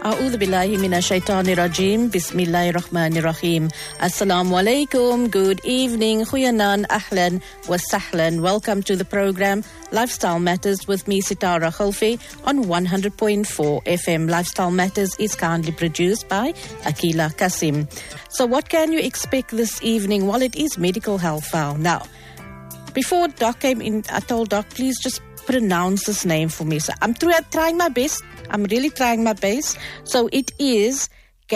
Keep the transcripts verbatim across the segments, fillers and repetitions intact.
A'udhu billahi minash shaitani rajim. Bismillahir rahmanir rahim. Assalamu alaikum. Good evening. Goeienaand, ahlan wa sahlan. Welcome to the program Lifestyle Matters with me, Sitara Khulfi, on one hundred point four F M. Lifestyle Matters is kindly produced by Akila Kasim. So what can you expect this evening? Well, it is Medical Health File. Now, before Doc came in, I told Doc, please just pronounce this name for me. So I'm try- trying my best. I'm really trying my best. So it is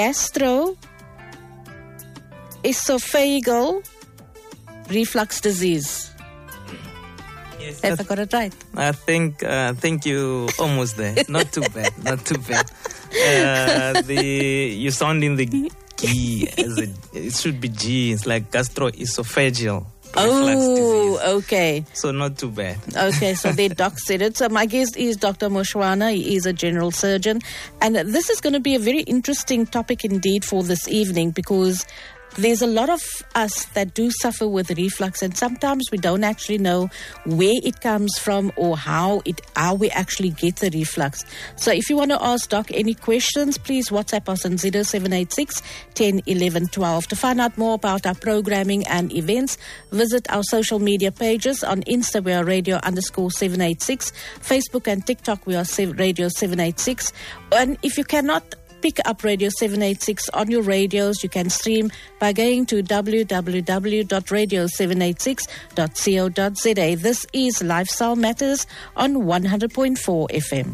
gastroesophageal reflux disease. Yes, Have I got it right? I think, uh, think you almost there. Not too bad, not too bad. Uh, the you sound in the G as a, it should be G. It's like gastroesophageal. Oh, okay. So not too bad. Okay, so the doc said it. So my guest is Doctor Mushwana. He is a general surgeon. And this is going to be a very interesting topic indeed for this evening, because there's a lot of us that do suffer with reflux, and sometimes we don't actually know where it comes from or how it how we actually get the reflux. So if you want to ask Doc any questions, please WhatsApp us on zero seven eight six, one zero, one one, one two. To find out more about our programming and events, visit our social media pages. On Insta, we are radio underscore seven eight six. Facebook and TikTok, we are radio seven eight six. And if you cannot pick up Radio seven eight six on your radios, you can stream by going to w w w dot radio seven eight six dot co dot z a. This is Lifestyle Matters on one hundred point four F M.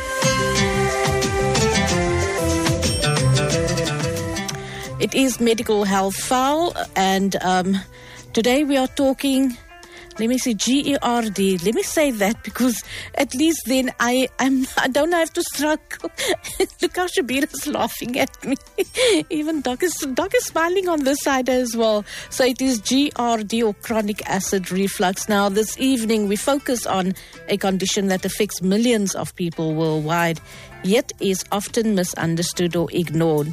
It is Medical Health File, and um, today we are talking, let me see, G E R D. Let me say that, because at least then I I'm, I don't have to struggle. Look how Shabir is laughing at me. Even Doc is, Doc is smiling on this side as well. So it is G E R D, or chronic acid reflux. Now, this evening we focus on a condition that affects millions of people worldwide, yet is often misunderstood or ignored.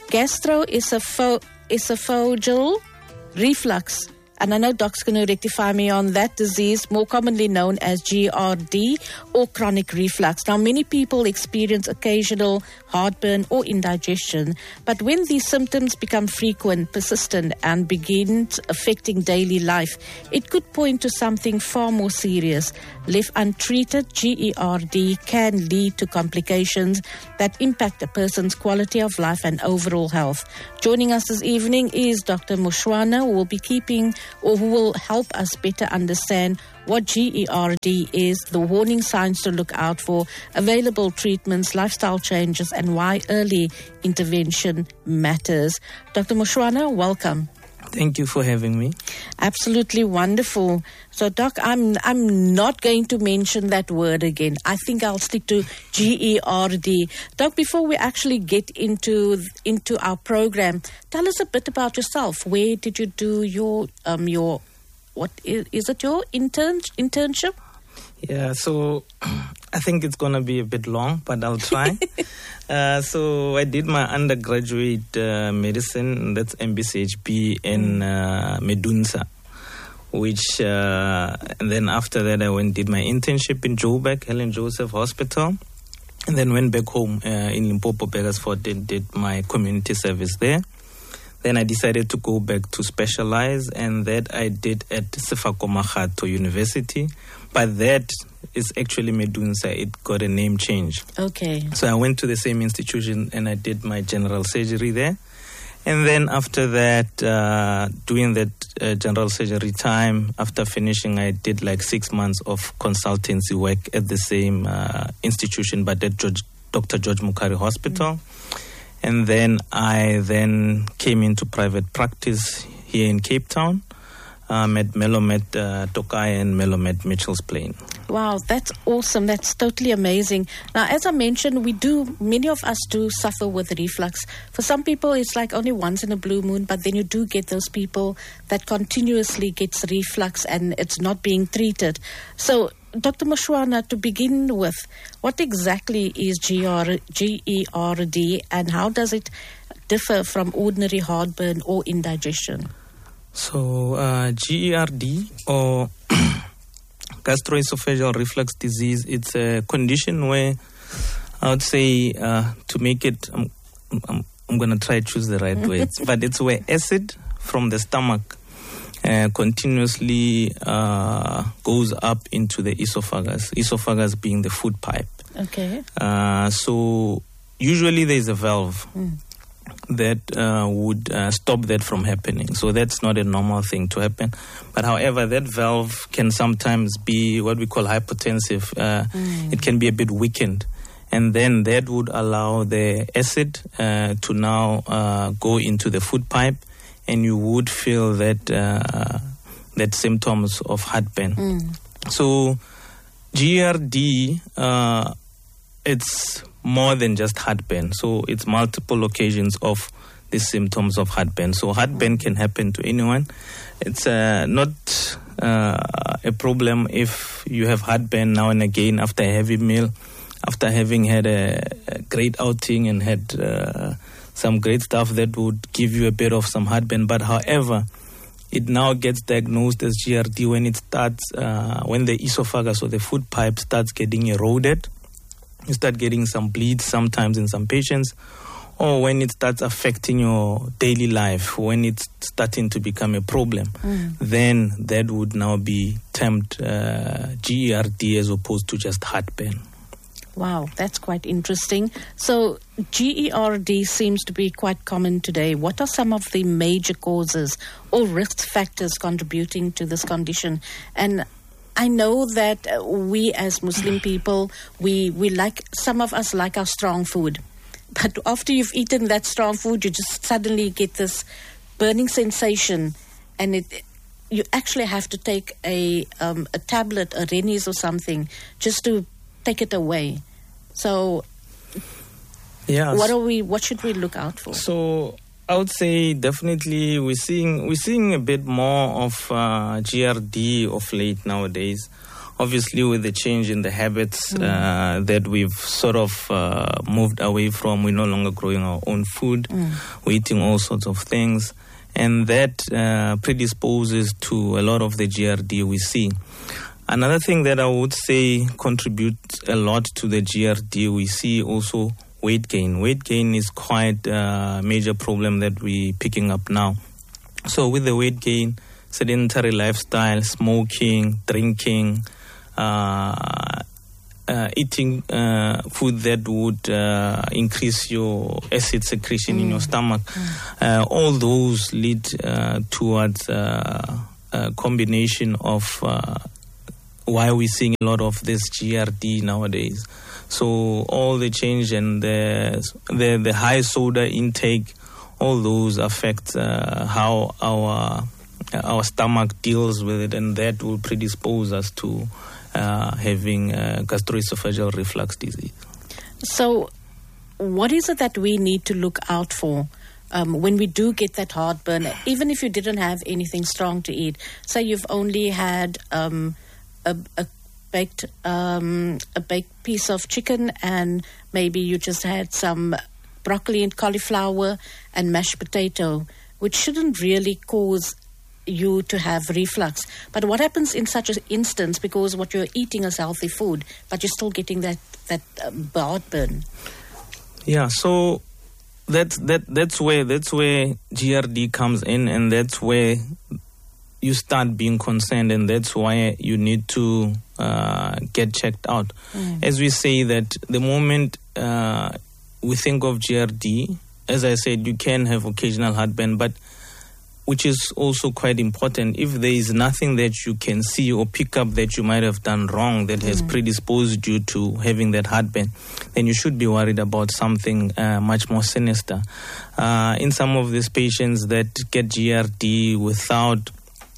Gastroesophageal reflux. And I know Doc's going to rectify me on that disease, more commonly known as G E R D, or chronic reflux. Now, many people experience occasional heartburn or indigestion, but when these symptoms become frequent, persistent, and begin affecting daily life, it could point to something far more serious. Left untreated, G E R D can lead to complications that impact a person's quality of life and overall health. Joining us this evening is Doctor Mushwana, who will be keeping or who will help us better understand what G E R D is, the warning signs to look out for, available treatments, lifestyle changes, and why early intervention matters. Doctor Mushwana, welcome. Thank you for having me. Absolutely wonderful. So, Doc, I'm I'm not going to mention that word again. I think I'll stick to G E R D. Doc, before we actually get into into our program, tell us a bit about yourself. Where did you do your um your what is, is it your intern internship? Yeah, so I think it's going to be a bit long, but I'll try. uh, so I did my undergraduate uh, medicine, that's M B C H P, in uh, Medunsa, which, uh, and then after that I went did my internship in Joburg, Helen Joseph Hospital, and then went back home uh, in Limpopo, Beresford, and did my community service there. Then I decided to go back to specialize, and that I did at Sefako Makgatho University. But that is actually Medunsa. It got a name change. Okay. So I went to the same institution and I did my general surgery there. And then after that, uh, doing that uh, general surgery time, after finishing, I did like six months of consultancy work at the same uh, institution, but at George, Doctor George Mukhari Hospital. Mm-hmm. And then I then came into private practice here in Cape Town. Um, at Melomed uh, Tokai and Melomed Mitchell's Plain. Wow, that's awesome. That's totally amazing. Now, as I mentioned, we do, many of us do suffer with reflux. For some people, it's like only once in a blue moon, but then you do get those people that continuously gets reflux and it's not being treated. So, Doctor Mushwana, to begin with, what exactly is G E R D and how does it differ from ordinary heartburn or indigestion? So, uh, G E R D, or gastroesophageal reflux disease, it's a condition where I would say uh, to make it, I'm, I'm, I'm going to try to choose the right words, but it's where acid from the stomach uh, continuously uh, goes up into the esophagus, esophagus being the food pipe. Okay. Uh, so usually there's a valve mm. that uh, would uh, stop that from happening. So that's not a normal thing to happen. But however, that valve can sometimes be what we call hypotensive. Uh, mm. It can be a bit weakened. And then that would allow the acid uh, to now uh, go into the food pipe, and you would feel that uh, that symptoms of heartburn. Mm. So G E R D, uh, it's more than just heartburn. So it's multiple occasions of the symptoms of heartburn. So heartburn can happen to anyone. It's uh, not uh, a problem if you have heartburn now and again after a heavy meal, after having had a, a great outing and had uh, some great stuff that would give you a bit of some heartburn. But however, it now gets diagnosed as G E R D when it starts, uh, when the esophagus or the food pipe starts getting eroded. You start getting some bleeds sometimes in some patients, or when it starts affecting your daily life, when it's starting to become a problem, mm. then that would now be termed uh, G E R D as opposed to just heartburn. Wow, that's quite interesting. So G E R D seems to be quite common today. What are some of the major causes or risk factors contributing to this condition? And I know that we as Muslim people, we, we like, some of us like our strong food. But after you've eaten that strong food, you just suddenly get this burning sensation, and it you actually have to take a um, a tablet, a Rennies or something, just to take it away. So, yes. what are we? What should we look out for? So, I would say definitely we're seeing we're seeing a bit more of uh, G E R D of late nowadays. Obviously, with the change in the habits mm. uh, that we've sort of uh, moved away from, we're no longer growing our own food. Mm. We're eating all sorts of things, and that uh, predisposes to a lot of the G E R D we see. Another thing that I would say contributes a lot to the G E R D we see also weight gain. Weight gain is quite a major problem that we're picking up now. So with the weight gain, sedentary lifestyle, smoking, drinking, uh, uh, eating uh, food that would uh, increase your acid secretion mm. in your stomach, mm. uh, all those lead uh, towards uh, a combination of uh, why we're seeing a lot of this G E R D nowadays. So all the change and the the, the high soda intake, all those affect uh, how our our stomach deals with it, and that will predispose us to uh, having uh, gastroesophageal reflux disease. So what is it that we need to look out for um, when we do get that heartburn, even if you didn't have anything strong to eat? Say you've only had um, a, a baked um, a baked piece of chicken, and maybe you just had some broccoli and cauliflower and mashed potato, which shouldn't really cause you to have reflux. But what happens in such an instance, because what you're eating is healthy food, but you're still getting that that um, heartburn? Yeah, so that's that that's where that's where G E R D comes in, and that's where you start being concerned, and that's why you need to uh, get checked out. Mm. As we say that the moment uh, we think of G E R D, as I said, you can have occasional heartburn, but which is also quite important. If there is nothing that you can see or pick up that you might have done wrong that mm. has predisposed you to having that heartburn, then you should be worried about something uh, much more sinister. Uh, in some of these patients that get G E R D without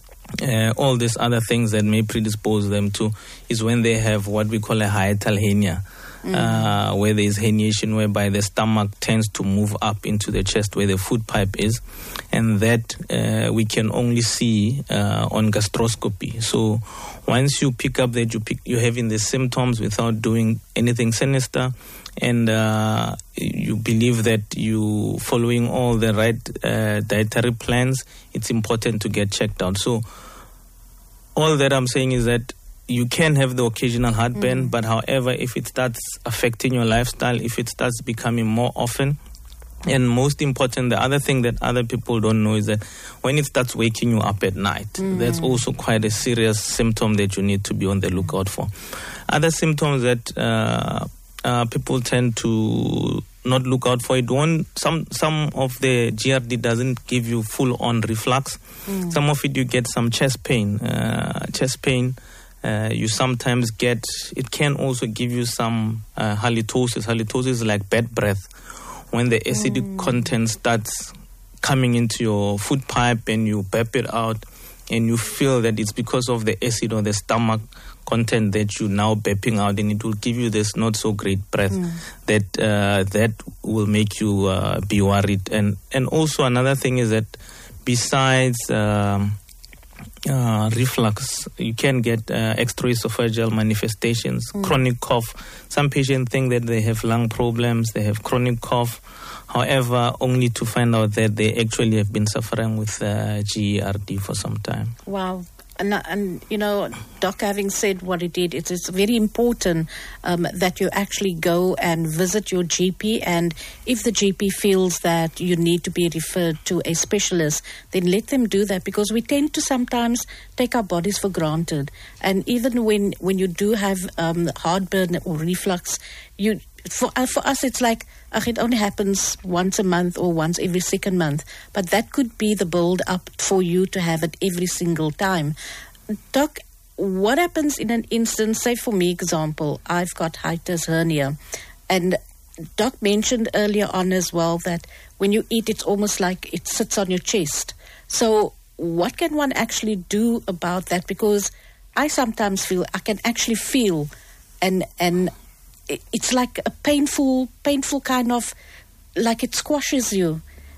Uh, all these other things that may predispose them to is when they have what we call a hiatal hernia, mm. uh, where there is herniation whereby the stomach tends to move up into the chest where the food pipe is, and that uh, we can only see uh, on gastroscopy. So once you pick up that you pick, you're having the symptoms without doing anything sinister, and uh, you believe that you following all the right uh, dietary plans, it's important to get checked out. So all that I'm saying is that you can have the occasional heartburn, mm. but however, if it starts affecting your lifestyle, if it starts becoming more often, and most important, the other thing that other people don't know is that when it starts waking you up at night, mm. that's also quite a serious symptom that you need to be on the lookout for. Other symptoms that uh, uh, people tend to not look out for it. One, some some of the G R D doesn't give you full-on reflux. Mm. Some of it you get some chest pain. Uh, chest pain, uh, you sometimes get, it can also give you some uh, halitosis. Halitosis is like bad breath. When the acidic mm. content starts coming into your food pipe and you burp it out and you feel that it's because of the acid or the stomach content that you now burping out, and it will give you this not so great breath mm. that uh, that will make you uh, be worried. And and also another thing is that besides um, uh, reflux, you can get uh, extraesophageal manifestations, mm. chronic cough. Some patients think that they have lung problems, they have chronic cough. However, only to find out that they actually have been suffering with uh, G E R D for some time. Wow. And, and, you know, Doc, having said what he did, it is very important um, that you actually go and visit your G P. And if the G P feels that you need to be referred to a specialist, then let them do that, because we tend to sometimes take our bodies for granted. And even when, when you do have um, heartburn or reflux, you for, uh, for us it's like, uh, it only happens once a month or once every second month. But that could be the build up for you to have it every single time. Doc, what happens in an instance, say for me, example, I've got hiatus hernia, and Doc mentioned earlier on as well that when you eat, it's almost like it sits on your chest. So what can one actually do about that? Because I sometimes feel, I can actually feel, and and it's like a painful, painful kind of, like it squashes you.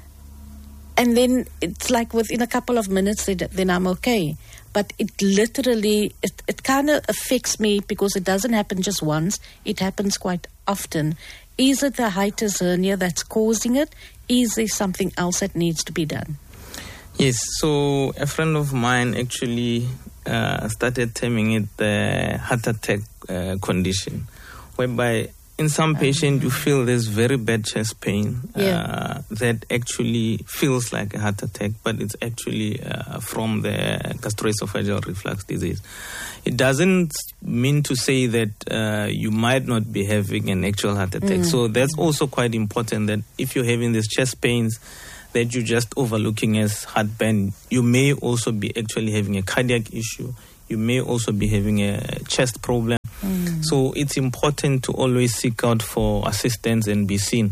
And then it's like within a couple of minutes, then I'm okay. But it literally, it, it kind of affects me because it doesn't happen just once. It happens quite often. Is it the hiatus hernia that's causing it? Is there something else that needs to be done? Yes, so a friend of mine actually uh, started terming it the heart attack uh, condition, whereby in some patients you feel there's very bad chest pain yeah. uh, that actually feels like a heart attack, but it's actually uh, from the gastroesophageal reflux disease. It doesn't mean to say that uh, you might not be having an actual heart attack. Mm. So that's also quite important, that if you're having these chest pains that you're just overlooking as heartburn, you may also be actually having a cardiac issue. You may also be having a chest problem. Mm. So it's important to always seek out for assistance and be seen.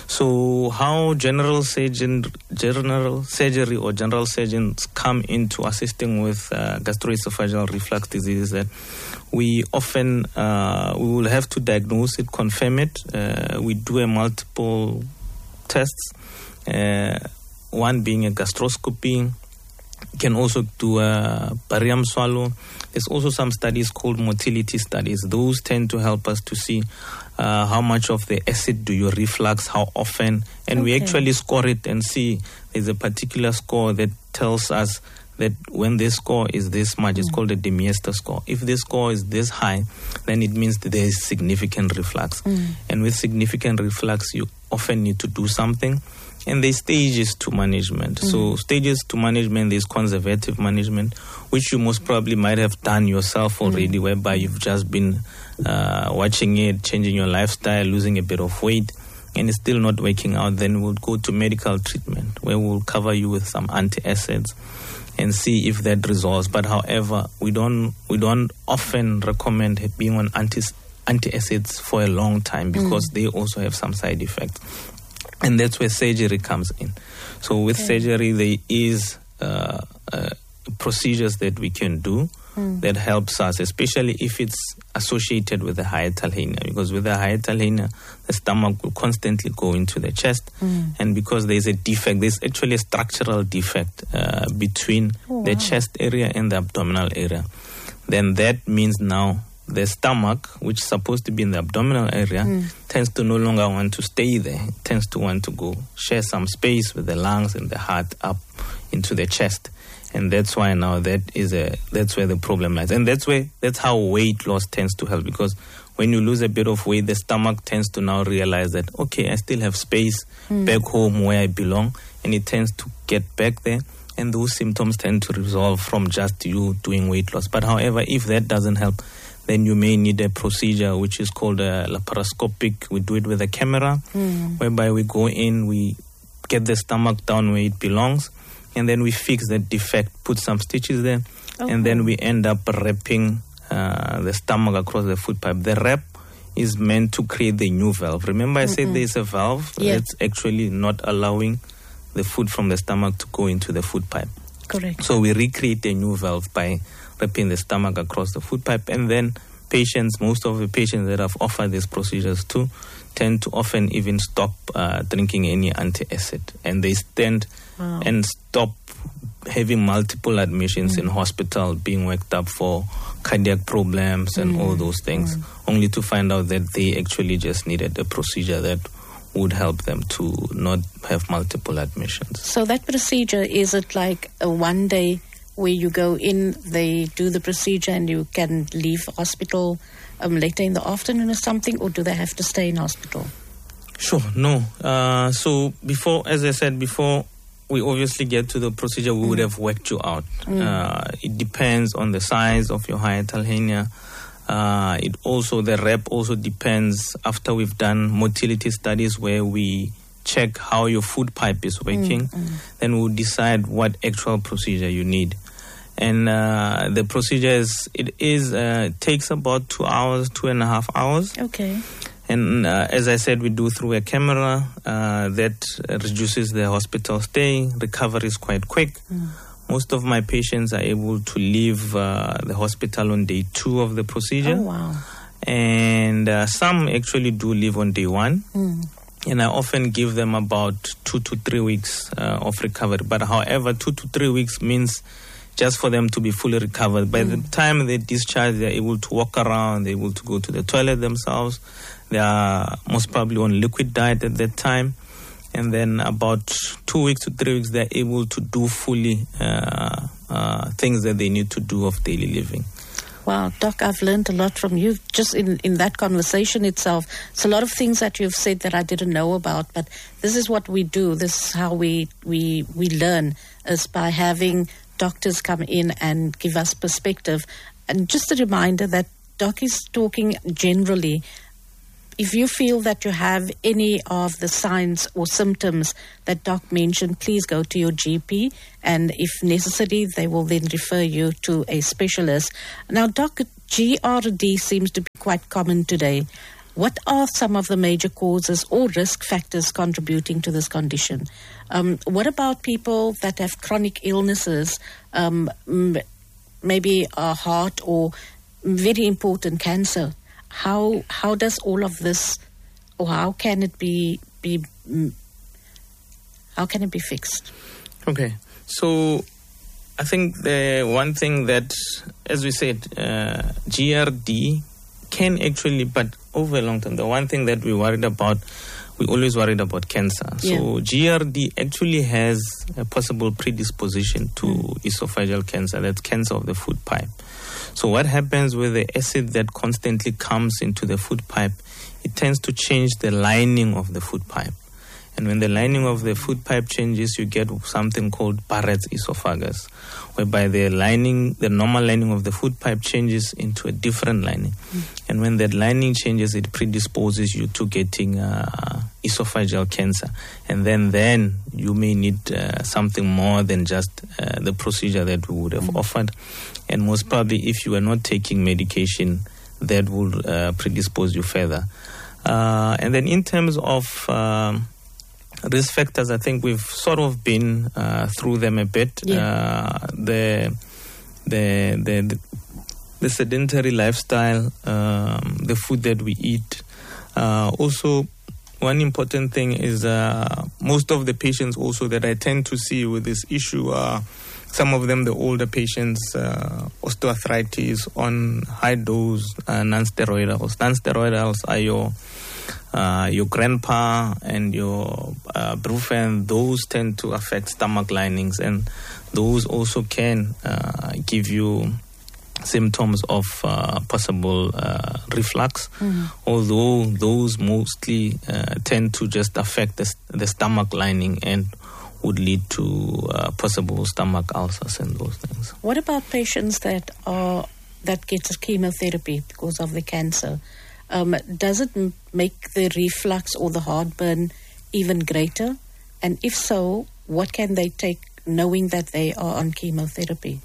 So how general surgeon, general surgery or general surgeons come into assisting with uh, gastroesophageal reflux disease is that we often uh, we will have to diagnose it, confirm it. Uh, we do a multiple tests, uh, one being a gastroscopy. You can also do a barium swallow. There's also some studies called motility studies. Those tend to help us to see uh, how much of the acid do you reflux, how often, and okay. we actually score it and see there's a particular score that tells us that when this score is this much, mm. it's called a de Meester score. If this score is this high, then it means that there is significant reflux. Mm. And with significant reflux, you often need to do something. And there's stages to management. Mm. So stages to management, there's conservative management, which you most probably might have done yourself already, mm. whereby you've just been uh, watching it, changing your lifestyle, losing a bit of weight, and it's still not working out. Then we'll go to medical treatment, where we'll cover you with some antacids and see if that resolves. But however, we don't we don't often recommend being on anti antacids for a long time, because mm. they also have some side effects. And that's where surgery comes in. So with okay. surgery, there is uh, uh, procedures that we can do mm. that helps us, especially if it's associated with the hiatal hernia. Because with the hiatal hernia, the stomach will constantly go into the chest. Mm. And because there's a defect, there's actually a structural defect uh, between oh, the wow. chest area and the abdominal area. Then that means now the stomach, which is supposed to be in the abdominal area, mm. tends to no longer want to stay there. It tends to want to go share some space with the lungs and the heart up into the chest. And that's why now that is a that's where the problem lies. And that's where that's how weight loss tends to help, because when you lose a bit of weight, the stomach tends to now realize that, okay, I still have space mm. back home where I belong, and it tends to get back there. And those symptoms tend to resolve from just you doing weight loss. But however, if that doesn't help, then you may need a procedure which is called a laparoscopic. We do it with a camera, mm. whereby we go in, we get the stomach down where it belongs, and then we fix that defect, put some stitches there, okay. and then we end up wrapping uh, the stomach across the food pipe. The wrap is meant to create the new valve. Remember I Mm-mm. said there's a valve yeah. that's actually not allowing the food from the stomach to go into the food pipe. Correct. So we recreate a new valve by wrapping the stomach across the food pipe, and then patients, most of the patients that I've offered these procedures to, tend to often even stop uh, drinking any antacid, and they stand wow. and stop having multiple admissions mm. in hospital, being worked up for cardiac problems and mm. all those things, mm. only to find out that they actually just needed a procedure that would help them to not have multiple admissions. So that procedure, is it like a one day where you go in, they do the procedure and you can leave hospital um, later in the afternoon or something, or do they have to stay in hospital? Sure, no. Uh, so before, as I said before, we obviously get to the procedure, we mm. would have worked you out. Mm. Uh, it depends on the size of your hiatal hernia. Uh, it also, the wrap also depends after we've done motility studies where we check how your food pipe is working, mm, mm. then we'll decide what actual procedure you need. And uh, the procedure is, it is, uh, takes about two hours, two and a half hours. Okay. And uh, as I said, we do through a camera uh, that reduces the hospital stay. Recovery is quite quick. Mm. Most of my patients are able to leave uh, the hospital on day two of the procedure. Oh, wow. And uh, some actually do leave on day one. Mm. And I often give them about two to three weeks uh, of recovery. But however, two to three weeks means just for them to be fully recovered. By mm. the time they discharge, they're able to walk around, they're able to go to the toilet themselves. They are most probably on liquid diet at that time. And then about two weeks to three weeks, they're able to do fully uh, uh, things that they need to do of daily living. Wow, Doc, I've learned a lot from you just in, in that conversation itself. It's a lot of things that you've said that I didn't know about, but this is what we do. This is how we, we, we learn, is by having doctors come in and give us perspective. And just a reminder that Doc is talking generally. If you feel that you have any of the signs or symptoms that Doc mentioned, please go to your G P, and if necessary, they will then refer you to a specialist. Now, Doc, G R D seems to be quite common today. What are some of the major causes or risk factors contributing to this condition? Um, what about people that have chronic illnesses, um, m- maybe a heart or very important cancer? How how does all of this, or how can it be be how can it be fixed? Okay, so I think the one thing that, as we said, uh, G R D can actually, but over a long time, the one thing that we worried about, we always worried about cancer. Yeah. So G R D actually has a possible predisposition to mm. esophageal cancer. That's cancer of the food pipe. So what happens with the acid that constantly comes into the food pipe, it tends to change the lining of the food pipe. And when the lining of the food pipe changes, you get something called Barrett's esophagus, whereby the lining, the normal lining of the food pipe changes into a different lining. Mm. And when that lining changes, it predisposes you to getting uh, esophageal cancer. And then, then you may need uh, something more than just uh, the procedure that we would have mm. offered. And most probably, if you are not taking medication, that will uh, predispose you further. Uh, and then in terms of Um, risk factors, I think we've sort of been uh, through them a bit. Yeah. Uh, the, the the the sedentary lifestyle, um, the food that we eat. Uh, also, one important thing is uh, most of the patients also that I tend to see with this issue are some of them, the older patients, uh, osteoarthritis on high dose uh, non-steroidals. Non-steroidals are your uh, your grandpa and your uh, brufen, those tend to affect stomach linings, and those also can uh, give you symptoms of uh, possible uh, reflux, mm. although those mostly uh, tend to just affect the, the stomach lining and would lead to uh, possible stomach ulcers and those things. What about patients that are that get chemotherapy because of the cancer? Um, does it m- make the reflux or the heartburn even greater? And if so, what can they take knowing that they are on chemotherapy?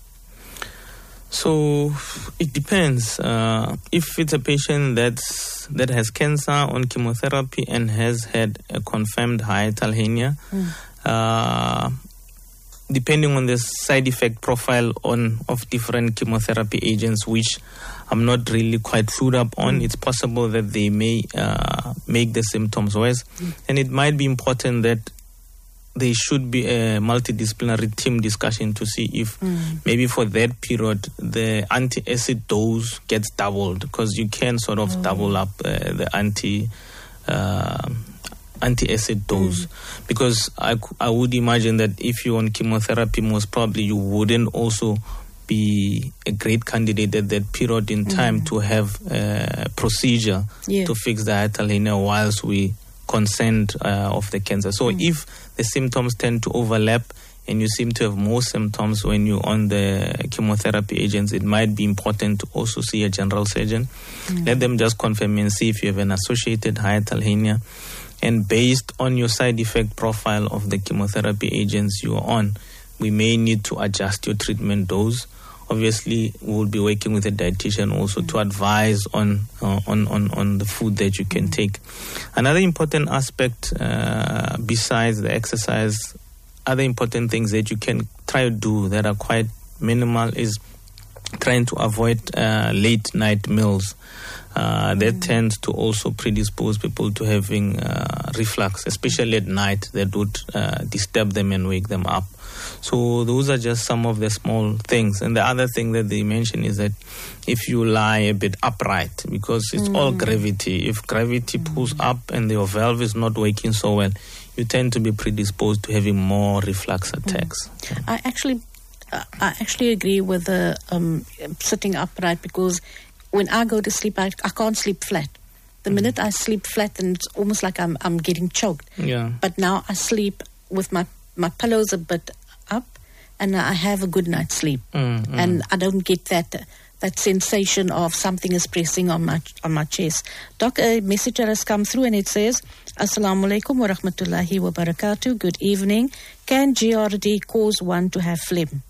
So it depends. Uh, if it's a patient that's that has cancer on chemotherapy and has had a confirmed hyaluronic, mm. uh, depending on the side effect profile on of different chemotherapy agents, which I'm not really quite clued up on, mm. it's possible that they may uh, make the symptoms worse, mm. and it might be important that there should be a multidisciplinary team discussion to see if mm. maybe for that period the anti-acid dose gets doubled, because you can sort of oh. double up uh, the anti uh, anti-acid dose. Mm. Because I, I would imagine that if you're on chemotherapy, most probably you wouldn't also be a great candidate at that period in time mm. to have a procedure yeah. to fix the hyaluronic whilst we consent uh, of the cancer. So mm. if the symptoms tend to overlap and you seem to have more symptoms when you're on the chemotherapy agents, it might be important to also see a general surgeon. Mm. Let them just confirm and see if you have an associated hyaluronic. And based on your side effect profile of the chemotherapy agents you're on, we may need to adjust your treatment dose. Obviously, we'll be working with a dietitian also mm. to advise on, uh, on on on the food that you can mm. take. Another important aspect, uh, besides the exercise, other important things that you can try to do that are quite minimal is trying to avoid uh, late night meals. Uh, that mm. tends to also predispose people to having uh, reflux, especially at night. That would uh, disturb them and wake them up. So those are just some of the small things. And the other thing that they mention is that if you lie a bit upright, because it's mm. all gravity. If gravity mm. pulls up and your valve is not working so well, you tend to be predisposed to having more reflux attacks. Mm. Yeah. I actually, uh, I actually agree with the um, sitting upright, because when I go to sleep, I, I can't sleep flat. The mm. minute I sleep flat, then it's almost like I'm I'm getting choked. Yeah. But now I sleep with my my pillows a bit up, and I have a good night's sleep, mm, mm. and I don't get that uh, that sensation of something is pressing on my on my chest. Doc, a message has come through, and it says, "Assalamu alaikum wa rahmatullahi wa barakatuh. Good evening. Can G R D cause one to have phlegm?"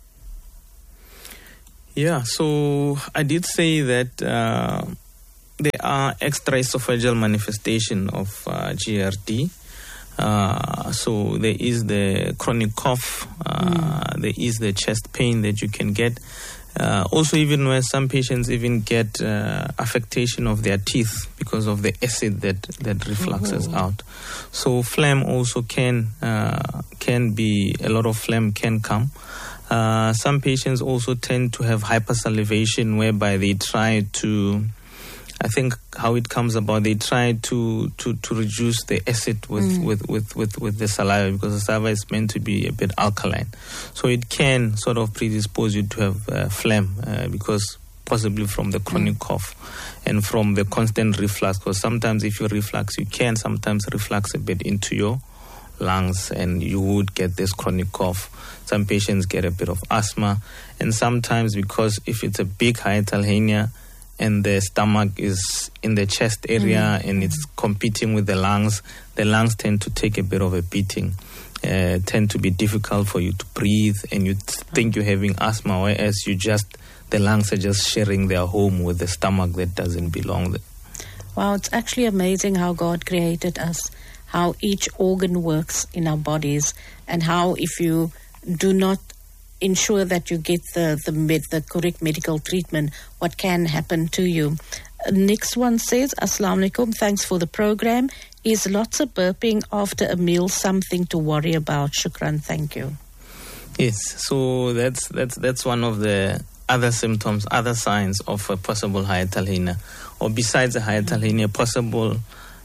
Yeah, so I did say that uh, there are extraesophageal manifestation of uh, G R D. Uh, so there is the chronic cough, uh, mm. there is the chest pain that you can get. Uh, also, even where some patients even get uh, affectation of their teeth because of the acid that, that refluxes oh. out. So phlegm also can uh, can be, a lot of phlegm can come. Uh, some patients also tend to have hypersalivation, whereby they try to, I think how it comes about, they try to, to, to reduce the acid with, mm. with, with, with, with the saliva, because the saliva is meant to be a bit alkaline. So it can sort of predispose you to have uh, phlegm, uh, because possibly from the chronic mm. cough and from the constant reflux, because sometimes if you reflux, you can sometimes reflux a bit into your lungs and you would get this chronic cough. Some patients get a bit of asthma, and sometimes because if it's a big hyaluronic and the stomach is in the chest area mm. and it's competing with the lungs, the lungs tend to take a bit of a beating, uh, tend to be difficult for you to breathe, and you think you're having asthma, whereas you just, the lungs are just sharing their home with the stomach that doesn't belong there. Wow, it's actually amazing how God created us, how each organ works in our bodies, and how if you do not ensure that you get the the, med, the correct medical treatment, what can happen to you. Uh, next one says, Assalamu alaikum, thanks for the program. Is lots of burping after a meal something to worry about? Shukran, thank you. Yes, so that's that's that's one of the other symptoms, other signs of a possible hyaluronic, or besides the hyaluronic, possible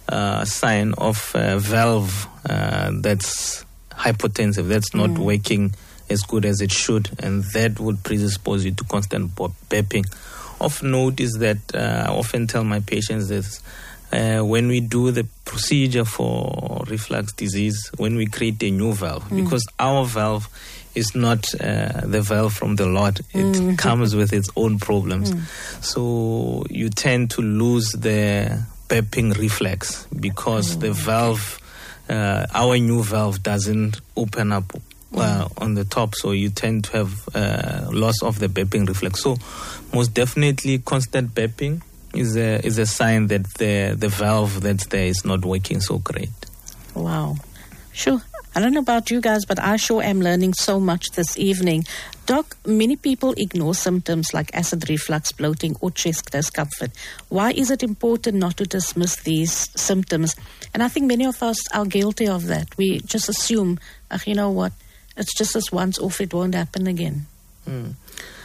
uh, sign of a valve uh, that's hypotensive, that's not mm. working as good as it should, and that would predispose you to constant burping. Of note is that uh, I often tell my patients this, uh, when we do the procedure for reflux disease, when we create a new valve, mm. because our valve is not uh, the valve from the lot, it mm. comes with its own problems. Mm. So you tend to lose the burping reflex because mm. the valve, uh, our new valve doesn't open up Uh, on the top, so you tend to have uh, loss of the burping reflex. So most definitely constant burping is a is a sign that the the valve that's there is not working so great. Wow. Sure. I don't know about you guys, but I sure am learning so much this evening. Doc, many people ignore symptoms like acid reflux, bloating, or chest discomfort. Why is it important not to dismiss these symptoms? And I think many of us are guilty of that. We just assume, uh, you know what, it's just this once off, it won't happen again. Mm.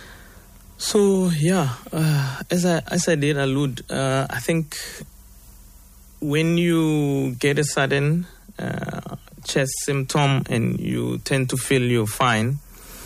So, yeah, uh, as I as I did allude, uh, I think when you get a sudden uh, chest symptom and you tend to feel you're fine,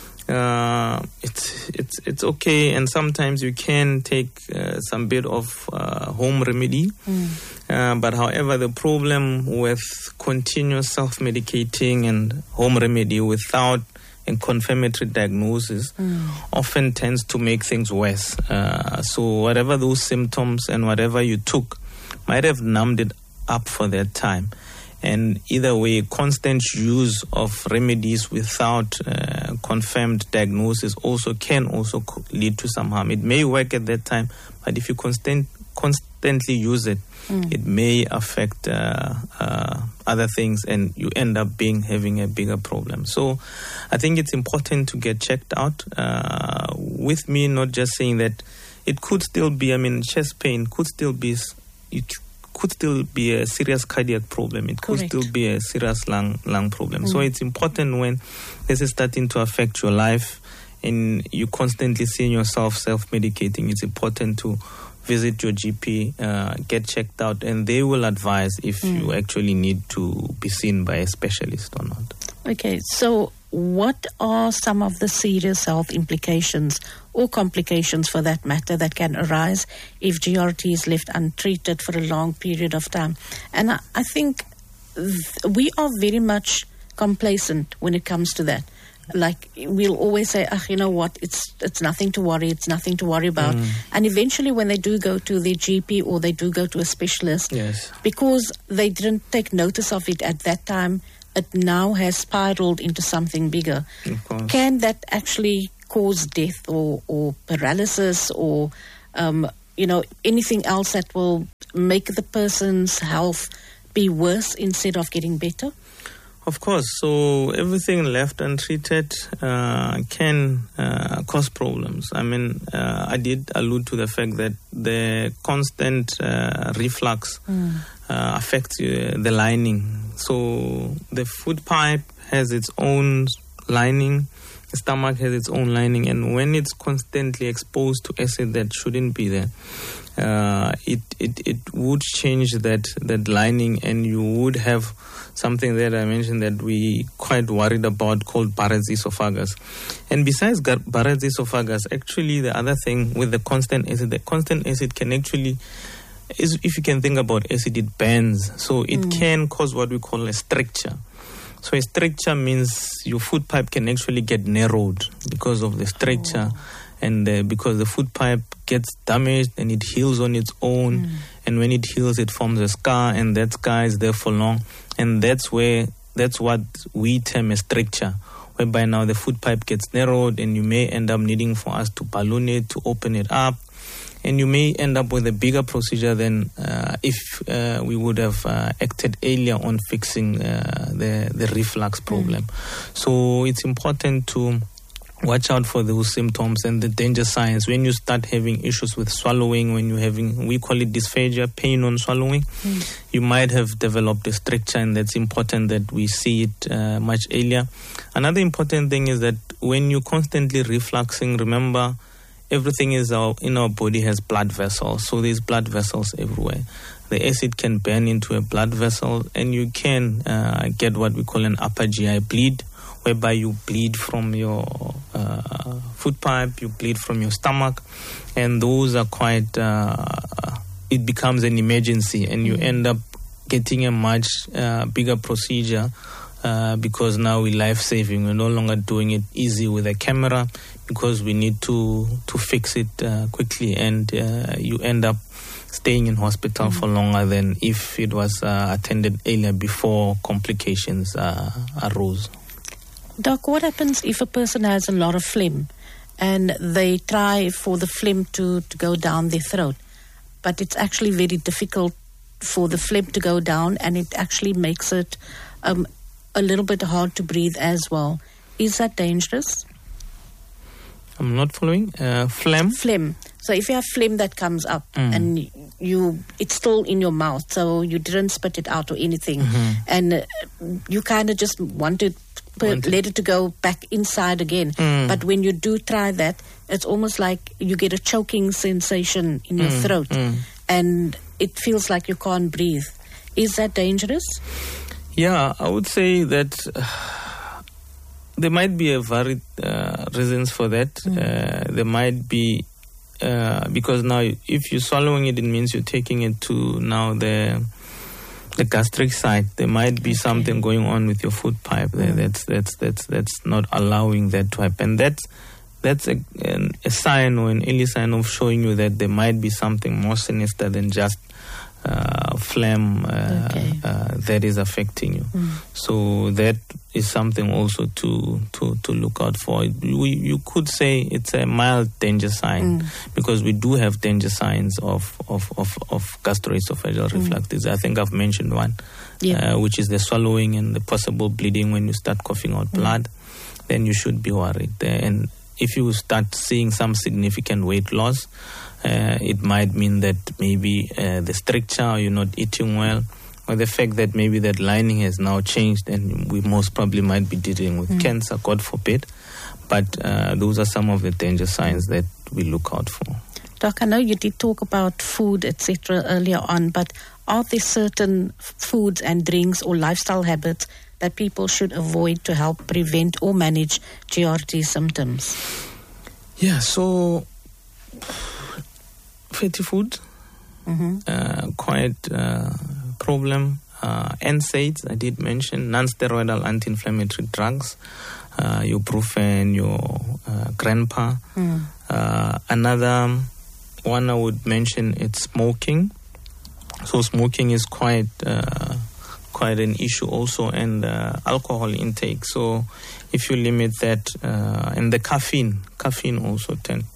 uh, it's it's it's okay, and sometimes you can take uh, some bit of uh, home remedy. Mm. Uh, but however, the problem with continuous self-medicating and home remedy without a confirmatory diagnosis mm. often tends to make things worse. Uh, so whatever those symptoms and whatever you took might have numbed it up for that time. And either way, constant use of remedies without uh, confirmed diagnosis also can also co- lead to some harm. It may work at that time, but if you constant, constantly use it, mm. it may affect uh, uh, other things, and you end up being having a bigger problem. So I think it's important to get checked out. Uh, with me, not just saying that it could still be, I mean, chest pain could still be, it could still be a serious cardiac problem. It could Correct. still be a serious lung lung problem. Mm. So it's important when this is starting to affect your life and you constantly seeing yourself self-medicating, it's important to visit your G P, uh, get checked out, and they will advise if mm. you actually need to be seen by a specialist or not. Okay, so what are some of the serious health implications or complications, for that matter, that can arise if G R T is left untreated for a long period of time? And I, I think th- we are very much complacent when it comes to that. Like, we'll always say, oh, you know what, it's it's nothing to worry, it's nothing to worry about. Mm. And eventually when they do go to their G P or they do go to a specialist, yes. because they didn't take notice of it at that time, it now has spiraled into something bigger. Of course. Can that actually cause death or, or paralysis or, um, you know, anything else that will make the person's health be worse instead of getting better? Of course. So everything left untreated uh, can uh, cause problems. I mean, uh, I did allude to the fact that the constant uh, reflux mm. uh, affects uh, the lining. So the food pipe has its own lining, the stomach has its own lining, and when it's constantly exposed to acid that shouldn't be there, uh, it, it, it would change that, that lining, and you would have something that I mentioned that we quite worried about called Barrett's esophagus. And besides Barrett's esophagus, actually the other thing with the constant acid, the constant acid can actually, is if you can think about acid, it bends. So it mm. can cause what we call a stricture. So a stricture means your food pipe can actually get narrowed because of the stricture. Oh. And uh, because the food pipe gets damaged and it heals on its own. Mm. And when it heals, it forms a scar, and that scar is there for long. And that's where, that's what we term a stricture, whereby now the food pipe gets narrowed and you may end up needing for us to balloon it, to open it up. And you may end up with a bigger procedure than uh, if uh, we would have uh, acted earlier on fixing uh, the, the reflux problem. Mm. So it's important to watch out for those symptoms and the danger signs. When you start having issues with swallowing, when you're having, we call it dysphagia, pain on swallowing, mm. you might have developed a stricture, and that's important that we see it uh, much earlier. Another important thing is that when you're constantly refluxing, remember, everything is our, in our body has blood vessels, so there's blood vessels everywhere. the acid can burn into a blood vessel, and you can uh, get what we call an upper G I bleed, whereby you bleed from your uh, food pipe, you bleed from your stomach, and those are quite, uh, it becomes an emergency, and you end up getting a much uh, bigger procedure uh, because now we're life-saving. We're no longer doing it easy with a camera because we need to, to fix it uh, quickly, and uh, you end up staying in hospital mm. for longer than if it was uh, attended earlier before complications uh, arose. Doc, what happens if a person has a lot of phlegm and they try for the phlegm to, to go down their throat, but it's actually very difficult for the phlegm to go down, and it actually makes it um, a little bit hard to breathe as well? Is that dangerous? I'm not following. Uh, phlegm? Phlegm. So if you have phlegm that comes up Mm. and you, it's still in your mouth, so you didn't spit it out or anything, Mhm. and uh, you kind of just want to put, Want to- let it to go back inside again. Mm. But when you do try that, it's almost like you get a choking sensation in your Mm, throat, mm. and it feels like you can't breathe. Is that dangerous? Yeah, I would say that uh, there might be a varied uh, reasons for that. Mm. Uh, there might be uh, because now if you're swallowing it, it means you're taking it to now the the gastric side. There might be Okay. something going on with your food pipe there. Mm. That's that's that's that's not allowing that to happen. That's that's a, an, a sign or an early sign of showing you that there might be something more sinister than just uh, phlegm uh, Okay. uh, that is affecting you. Mm. So that is something also to to, to look out for. We, you could say it's a mild danger sign Mm. because we do have danger signs of of, of, of gastroesophageal reflux disease. I think I've mentioned one, Yeah. uh, which is the swallowing and the possible bleeding when you start coughing out blood. Then you should be worried. Uh, and if you start seeing some significant weight loss, uh, it might mean that maybe uh, the stricture, you're not eating well, or the fact that maybe that lining has now changed, and we most probably might be dealing with Mm. cancer, God forbid. But uh, those are some of the danger signs that we look out for. Doc, I know you did talk about food, et cetera earlier on, but are there certain f- foods and drinks or lifestyle habits that people should avoid to help prevent or manage G R D symptoms? Yeah, so fatty food, Mm-hmm. uh, quite uh, problem. Uh, N SAIDs, I did mention, non-steroidal anti-inflammatory drugs, uh, your Brufen, your uh, Grandpa. Mm. Uh, another one I would mention, it's smoking. So smoking is quite uh, quite an issue also, and uh, alcohol intake. So if you limit that, uh, and the caffeine, caffeine also tend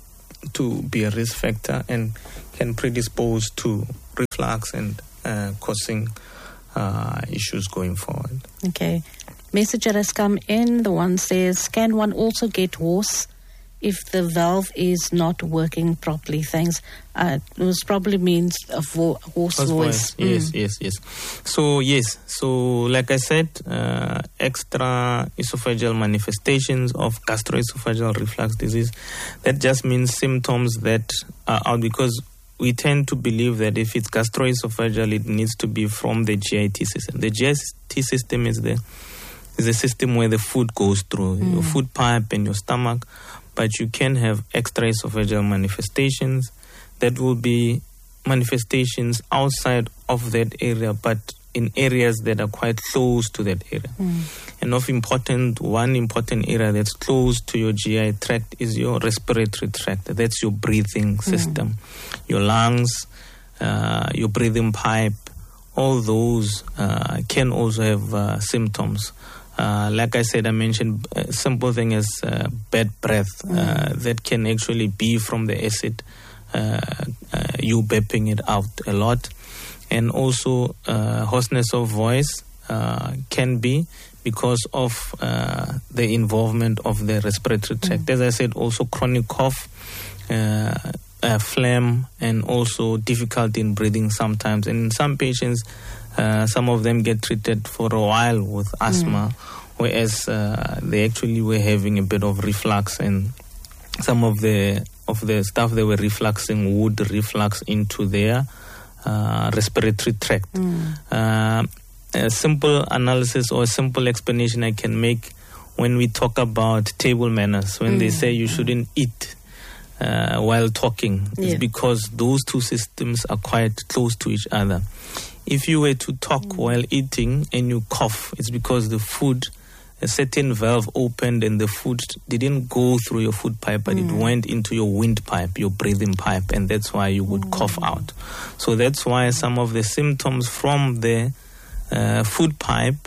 to be a risk factor and can predispose to reflux and uh, causing uh, issues going forward. Okay. Message that has come in, the one says, can one also get hoarse if the valve is not working properly? Thanks. Uh, it probably means a vo- hoarse Hoarse voice. voice. Yes, Mm. yes, yes. So, yes. So, like I said, uh, extra esophageal manifestations of gastroesophageal reflux disease, that just means symptoms that are out, because we tend to believe that if it's gastroesophageal, it needs to be from the G I T system. The G I T system is the is a system where the food goes through Mm. your food pipe and your stomach, but you can have extraesophageal manifestations that will be manifestations outside of that area, but in areas that are quite close to that area. Mm. And of important, one important area that's close to your G I tract is your respiratory tract. That's your breathing system, your lungs, uh, your breathing pipe. All those uh, can also have uh, symptoms. Uh, like I said, I mentioned a simple thing as uh, bad breath uh, that can actually be from the acid, uh, uh, you burping it out a lot. And also uh, hoarseness of voice uh, can be because of uh, the involvement of the respiratory tract. Mm. As I said, also chronic cough, uh, uh, phlegm, and also difficulty in breathing sometimes. And in some patients, uh, some of them get treated for a while with asthma, whereas uh, they actually were having a bit of reflux, and some of the of the stuff they were refluxing would reflux into their uh, respiratory tract. Mm. Uh, a simple analysis or a simple explanation I can make when we talk about table manners, when mm. they say you shouldn't eat uh, while talking, yeah. it's because those two systems are quite close to each other. If you were to talk mm. while eating and you cough, it's because the food, a certain valve opened and the food didn't go through your food pipe, but mm. it went into your windpipe, your breathing pipe, and that's why you would mm. cough out. So that's why some of the symptoms from the uh, food pipe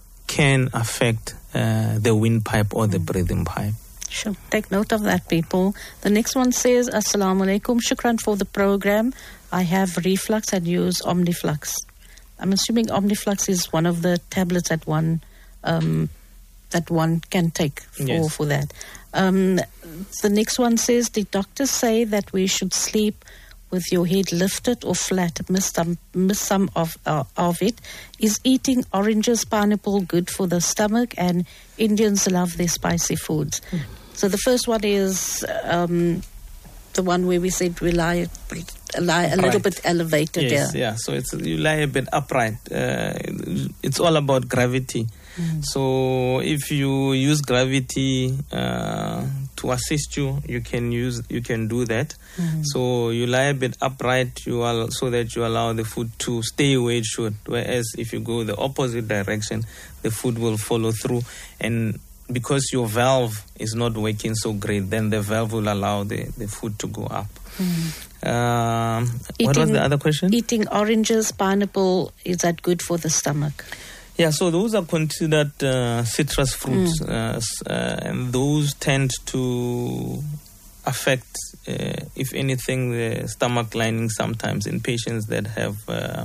can affect uh, the windpipe or the mm. breathing pipe. Sure. Take note of that, people. The next one says, Assalamu alaikum, shukran for the program. I have reflux and use Omniflux. I'm assuming Omniflux is one of the tablets that one um, that one can take for, yes. for that. Um, the next one says, the doctors say that we should sleep with your head lifted or flat. Miss some, miss some of, uh, of it. Is eating oranges, pineapple good for the stomach? And Indians love their spicy foods. Mm. So the first one is um, the one where we said we lie, lie a little bit elevated. Yes, yeah. yeah. So it's you lie a bit upright. Uh, it's all about gravity. Mm. So if you use gravity uh, to assist you, you can use you can do that. Mm. So you lie a bit upright, you are, so that you allow the food to stay where it should. Whereas if you go the opposite direction, the food will follow through, and because your valve is not working so great, then the valve will allow the, the food to go up. Mm. Um, what was the other question? Eating oranges, pineapple, is that good for the stomach? Yeah, so those are considered uh, citrus fruits, mm. uh, uh, and those tend to affect, uh, if anything, the stomach lining sometimes in patients that have uh,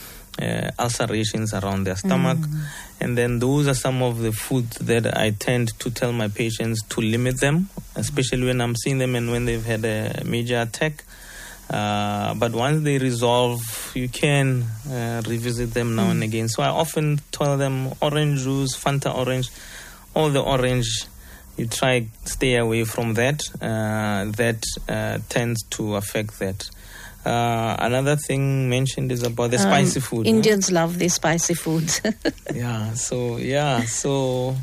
uh, ulcerations around their stomach. Mm. And then those are some of the foods that I tend to tell my patients to limit them, especially when I'm seeing them and when they've had a major attack. Uh, but once they resolve, you can uh, revisit them now mm. and again. So I often tell them orange juice, Fanta orange, all the orange, you try stay away from that. Uh, that uh, tends to affect that. Uh, another thing mentioned is about the um, spicy food. Indians huh? love their spicy foods. yeah, so, yeah, so,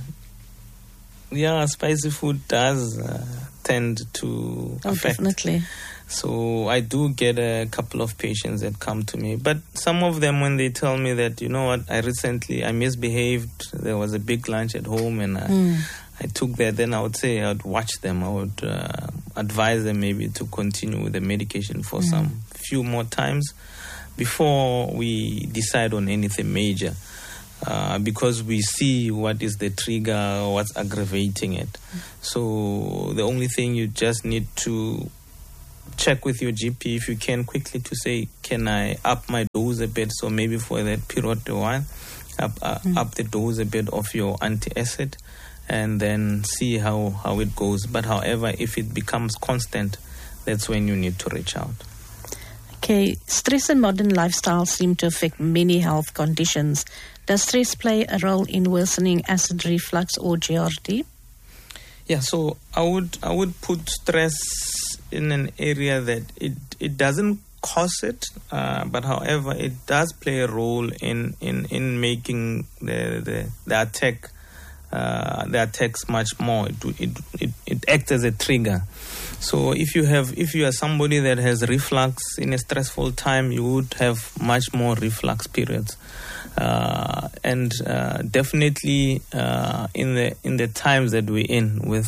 yeah, spicy food does uh, tend to oh, affect. Definitely. So I do get a couple of patients that come to me. But some of them, when they tell me that, you know what, I recently, I misbehaved, there was a big lunch at home and I, mm. I took that, then I would say I would watch them. I would uh, advise them maybe to continue with the medication for mm. some few more times before we decide on anything major. Uh, because we see what is the trigger, what's aggravating it. Mm. So the only thing you just need to check with your G P if you can quickly to say, can I up my dose a bit? So maybe for that period of while, up, uh, mm. up the dose a bit of your antacid and then see how, how it goes. But however, if it becomes constant, that's when you need to reach out. Okay, stress and modern lifestyle seem to affect many health conditions. Does stress play a role in worsening acid reflux or G R D? Yeah, so I would I would put stress in an area that it, it doesn't cause it, uh, but however it does play a role in, in, in making the the, the attack uh, the attacks much more. It, it it it acts as a trigger. So if you have if you are somebody that has reflux in a stressful time, you would have much more reflux periods. Uh, and uh, definitely uh, in the in the times that we're in with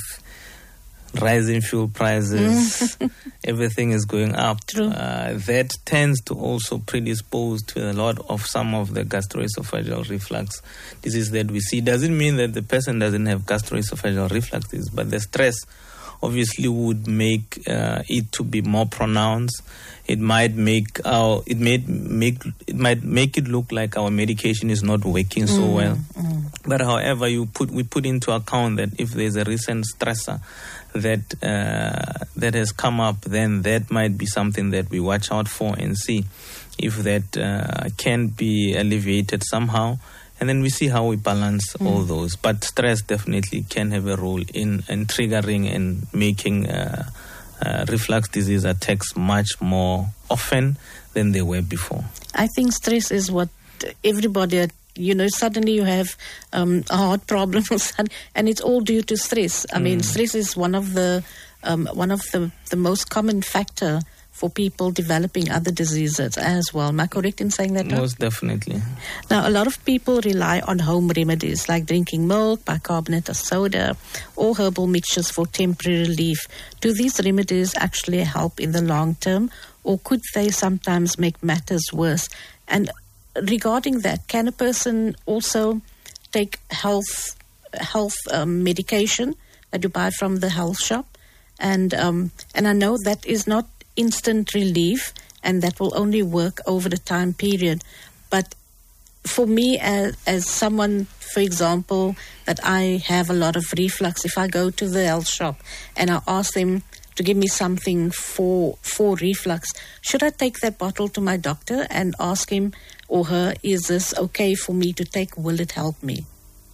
rising fuel prices, everything is going up. True. Uh, that tends to also predispose to a lot of some of the gastroesophageal reflux disease that we see. Doesn't mean that the person doesn't have gastroesophageal reflux disease, but the stress obviously would make uh, it to be more pronounced. It might make our it may make it might make it look like our medication is not working so mm, well. Mm. But however, you put we put into account that if there's a recent stressor that uh, that has come up, then that might be something that we watch out for and see if that uh, can be alleviated somehow. And then we see how we balance mm. all those. But stress definitely can have a role in, in triggering and making uh, uh, reflux disease attacks much more often than they were before. I think stress is what everybody, you know, suddenly you have um, a heart problem, and it's all due to stress. I mm. mean, stress is one of the um, one of the, the most common factor for people developing other diseases as well. Am I correct in saying that? Most definitely. Now, a lot of people rely on home remedies like drinking milk, bicarbonate of soda, or herbal mixtures for temporary relief. Do these remedies actually help in the long term, or could they sometimes make matters worse? And regarding that, can a person also take health health um, medication that you buy from the health shop? And um, and I know that is not instant relief, and that will only work over the time period. But for me, as, as someone, for example, that I have a lot of reflux, if I go to the health shop and I ask them to give me something for for reflux, should I take that bottle to my doctor and ask him or her, is this okay for me to take? Will it help me?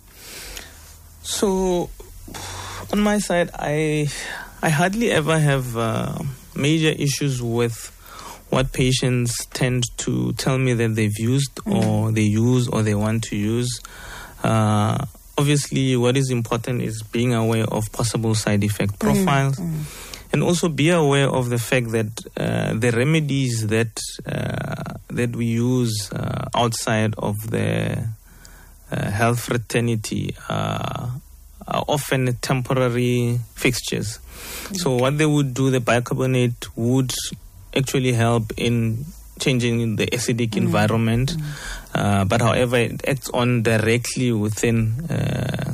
So, on my side, I I hardly ever have uh, major issues with what patients tend to tell me that they've used mm. or they use or they want to use. Uh, obviously, what is important is being aware of possible side effect profiles. Mm. Mm. And also be aware of the fact that uh, the remedies that uh, that we use uh, outside of the uh, health fraternity uh, are often temporary fixtures. Okay. So what they would do, the bicarbonate would actually help in changing the acidic mm. environment. Mm. Uh, but however, it acts on directly within uh,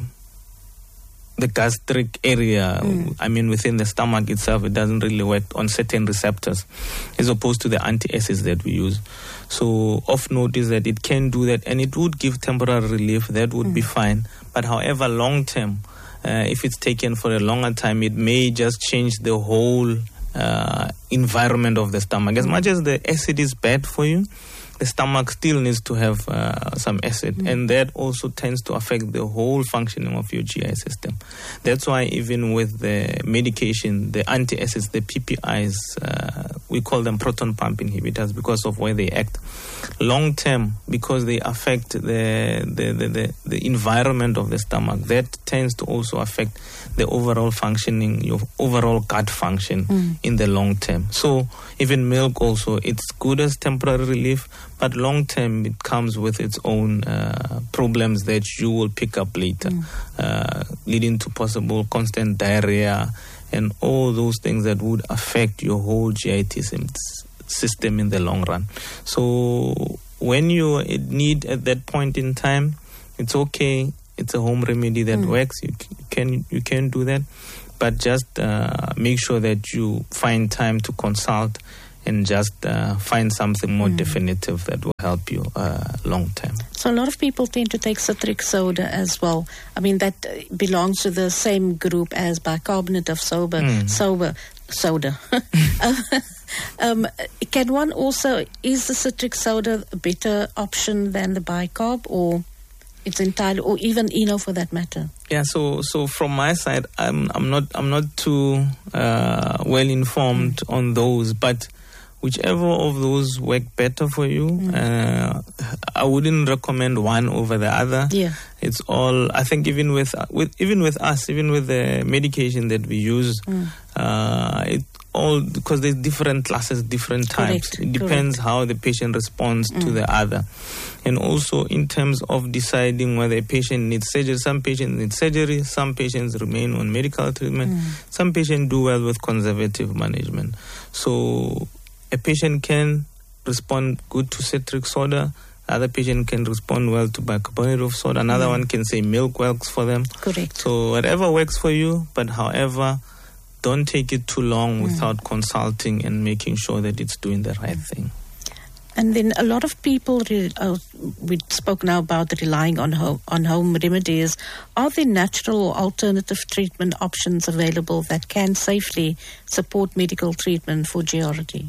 the gastric area. Mm. I mean, within the stomach itself, it doesn't really work on certain receptors, as opposed to the antacids that we use. So, of note is that it can do that, and it would give temporary relief. That would mm. be fine. But however, long term, uh, if it's taken for a longer time, it may just change the whole uh, environment of the stomach. As much as the acid is bad for you, the stomach still needs to have uh, some acid, mm. and that also tends to affect the whole functioning of your G I system. That's why even with the medication, the antacids, the P P Is, uh, we call them proton pump inhibitors because of where they act. Long term, because they affect the the, the, the the environment of the stomach, that tends to also affect the overall functioning, your overall gut function mm. in the long term. So even milk also, it's good as temporary relief, but long term it comes with its own uh, problems that you will pick up later, mm. uh, leading to possible constant diarrhea and all those things that would affect your whole G I T system in the long run. So when you in need at that point in time, it's okay. It's a home remedy that mm. works. You can you can do that, but just uh, make sure that you find time to consult and just uh, find something more mm. definitive that will help you uh, long term. So a lot of people tend to take citric soda as well. I mean, that belongs to the same group as bicarbonate of soda. Mm. soda, soda. um, can one also, is the citric soda a better option than the bicarb, or it's entirely, or even Eno for that matter? Yeah, so so from my side, I'm I'm not I'm not too uh, well informed mm. on those, but whichever of those work better for you, mm. uh, I wouldn't recommend one over the other. Yeah, it's all. I think even with with even with us, even with the medication that we use, mm. uh, it all because there's different classes, different types. Correct. It depends Correct. how the patient responds mm. to the other. And also in terms of deciding whether a patient needs surgery, some patients need surgery, some patients remain on medical treatment, mm. some patients do well with conservative management. So a patient can respond good to citric soda, other patient can respond well to bicarbonate of soda, another mm. one can say milk works for them. Correct. So whatever works for you, but however, don't take it too long mm. without consulting and making sure that it's doing the right mm. thing. And then a lot of people, re- uh, we spoke now about relying on home, on home remedies. Are there natural or alternative treatment options available that can safely support medical treatment for G R D?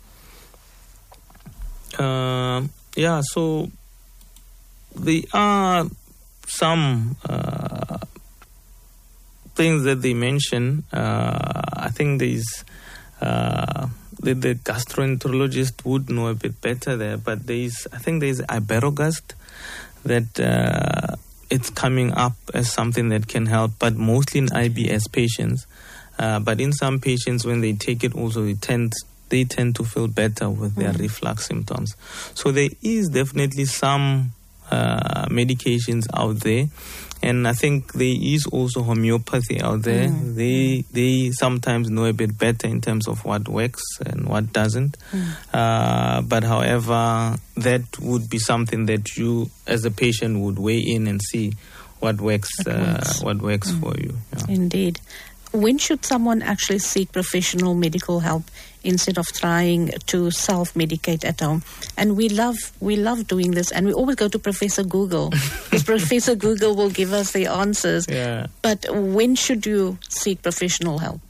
Uh, yeah, so there are some uh, things that they mention. Uh, I think there's Uh, the, the gastroenterologist would know a bit better there, but there is, I think there is Iberogast that uh, it's coming up as something that can help, but mostly in I B S patients. Uh, but in some patients, when they take it also, it tends, they tend to feel better with their mm. reflux symptoms. So there is definitely some uh, medications out there. And I think there is also homeopathy out there. Mm. They they sometimes know a bit better in terms of what works and what doesn't. Mm. Uh, but however, that would be something that you, as a patient, would weigh in and see what works, uh, what works mm. for you. Yeah. Indeed. When should someone actually seek professional medical help instead of trying to self-medicate at home? And we love we love doing this, and we always go to Professor Google because Professor Google will give us the answers. Yeah. But when should you seek professional help?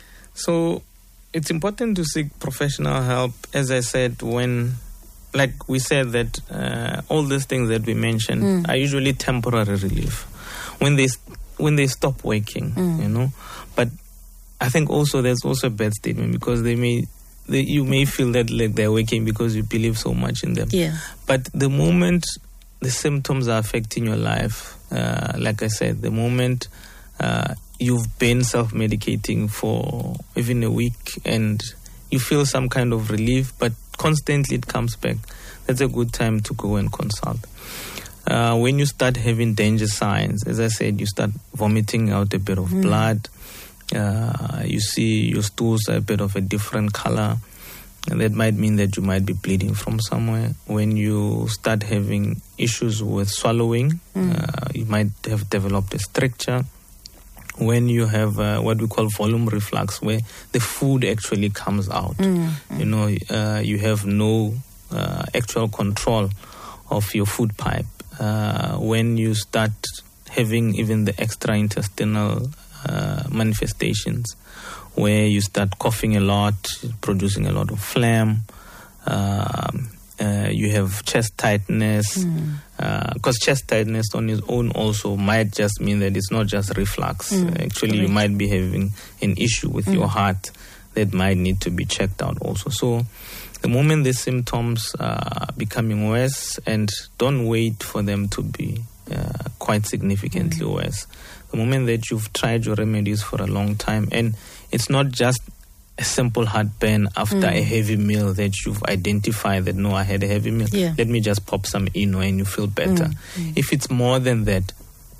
So it's important to seek professional help, as I said, when, like we said, that uh, all these things that we mentioned mm. are usually temporary relief. When they when they stop working, mm. you know. But I think also there's also a bad statement because they may, they, you may feel that like they're working because you believe so much in them. Yeah. But the moment the symptoms are affecting your life, uh, like I said, the moment uh, you've been self-medicating for even a week and you feel some kind of relief, but constantly it comes back, that's a good time to go and consult. Uh, when you start having danger signs, as I said, you start vomiting out a bit of mm. blood, uh, you see your stools are a bit of a different color, and that might mean that you might be bleeding from somewhere. When you start having issues with swallowing, mm. uh, you might have developed a stricture. When you have uh, what we call volume reflux, where the food actually comes out, mm. Mm. you know, uh, you have no uh, actual control of your food pipe. Uh, when you start having even the extra-intestinal uh, manifestations, where you start coughing a lot, producing a lot of phlegm, uh, uh, you have chest tightness, because mm. uh, chest tightness on its own also might just mean that it's not just reflux. Mm. Actually, Correct. You might be having an issue with mm. your heart that might need to be checked out also. So the moment the symptoms are becoming worse, and don't wait for them to be uh, quite significantly mm. worse. The moment that you've tried your remedies for a long time, and it's not just a simple heartburn after mm. a heavy meal that you've identified that, no, I had a heavy meal. Yeah. Let me just pop some Eno and you feel better. Mm. Mm. If it's more than that,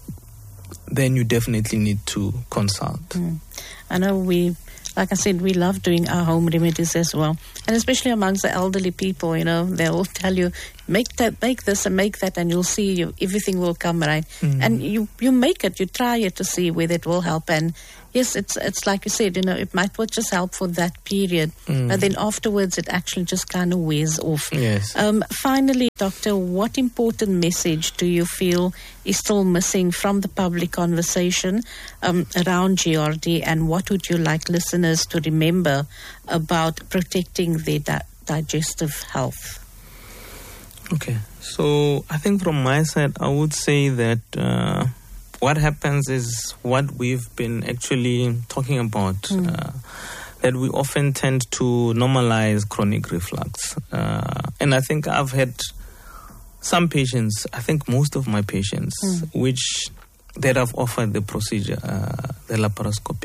then you definitely need to consult. Mm. I know we... Like I said, we love doing our home remedies as well. And especially amongst the elderly people, you know, they'll tell you, make that, make this and make that, and you'll see you, everything will come right. Mm. And you, you make it, you try it to see whether it will help. And yes, it's it's like you said, you know, it might well just help for that period. Mm. But then afterwards, it actually just kind of wears off. Yes. Um, finally, Doctor, what important message do you feel is still missing from the public conversation um, around G R D, and what would you like listeners to remember about protecting their di- digestive health? Okay, so I think from my side, I would say that uh, what happens is what we've been actually talking about, mm. uh, that we often tend to normalize chronic reflux. Uh, and I think I've had some patients, I think most of my patients, mm. which that I've offered the procedure, uh, the laparoscopy,